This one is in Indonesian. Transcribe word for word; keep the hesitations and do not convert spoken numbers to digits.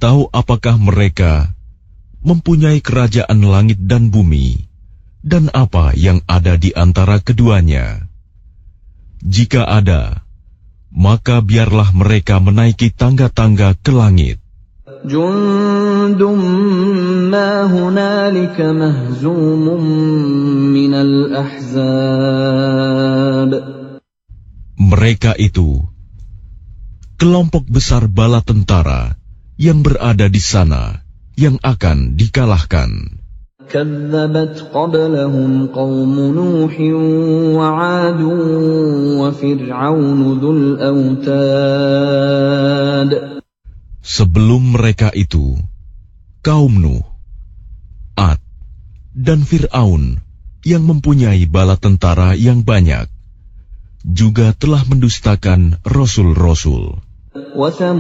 Atau apakah mereka mempunyai kerajaan langit dan bumi, dan apa yang ada di antara keduanya? Jika ada, maka biarlah mereka menaiki tangga-tangga ke langit. Jundum ma hunalika mahzumun minal ahzab. Mereka itu kelompok besar bala tentara yang berada di sana yang akan dikalahkan. كذبت قبلهم قوم نوح وعاد وفرعون ذو الأوتاد. Sebelum mereka itu, kaum Nuh, Ad, dan Fir'aun yang mempunyai bala tentara yang banyak, juga telah mendustakan rasul-rasul.